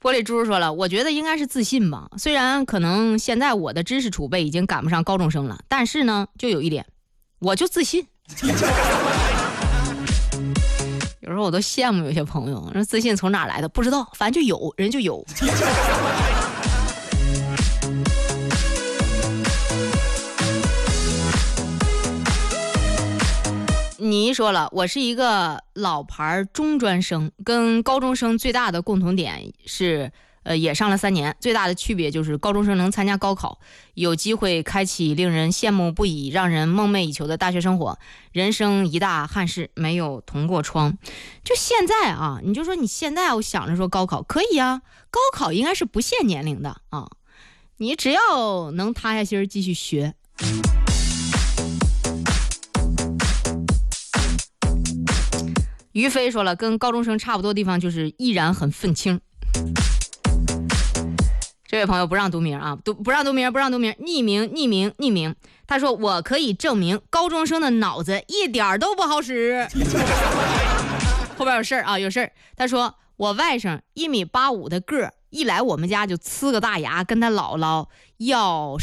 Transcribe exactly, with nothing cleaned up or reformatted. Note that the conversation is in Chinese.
锅里猪说了，我觉得应该是自信吧。虽然可能现在我的知识储备已经赶不上高中生了，但是呢，就有一点，我就自信。有时候我都羡慕有些朋友，说自信从哪来的不知道，反正就有人就有。你说了，我是一个老牌中专生，跟高中生最大的共同点是，呃，也上了三年，最大的区别就是高中生能参加高考，有机会开启令人羡慕不已、让人梦寐以求的大学生活。人生一大憾事，没有同过窗。就现在啊，你就说你现在我想着说高考可以啊，高考应该是不限年龄的啊，你只要能塌下心继续学。于飞说了，跟高中生差不多地方就是依然很愤青。这位朋友不让读名啊，不不让读名，不让读名，匿名，匿名，匿名。他说我可以证明高中生的脑子一点都不好使。后边有事儿啊，有事儿。他说我外甥一米八五的个儿，一来我们家就呲个大牙，跟他姥姥要